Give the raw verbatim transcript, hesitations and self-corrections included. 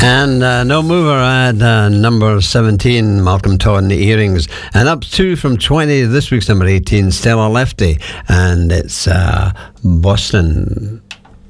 And uh, No Mover at uh, number seventeen, Malcolm Todd and the Earrings. And up two from twenty, this week's number eighteen, Stella Lefty. And it's uh, Boston.